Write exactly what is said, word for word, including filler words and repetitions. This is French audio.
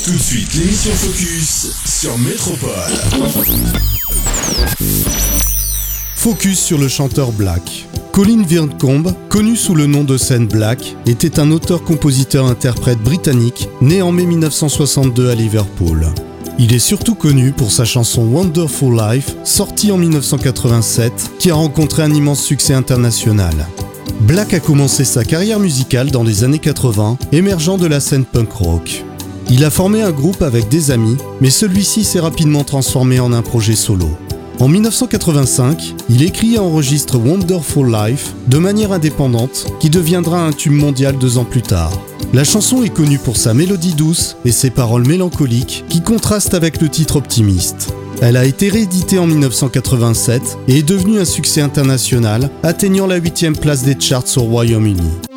Tout de suite, l'émission Focus sur Métropole. Focus sur le chanteur Black. Colin Whitcomb, connu sous le nom de scène Black, était un auteur-compositeur-interprète britannique né en mai dix-neuf cent soixante-deux à Liverpool. Il est surtout connu pour sa chanson Wonderful Life, sortie en dix-neuf cent quatre-vingt-sept, qui a rencontré un immense succès international. Black a commencé sa carrière musicale dans les années quatre-vingts, émergeant de la scène punk rock. Il a formé un groupe avec des amis, mais celui-ci s'est rapidement transformé en un projet solo. En dix-neuf cent quatre-vingt-cinq, il écrit et enregistre Wonderful Life de manière indépendante, qui deviendra un tube mondial deux ans plus tard. La chanson est connue pour sa mélodie douce et ses paroles mélancoliques qui contrastent avec le titre optimiste. Elle a été rééditée en dix-neuf cent quatre-vingt-sept et est devenue un succès international, atteignant la huitième place des charts au Royaume-Uni.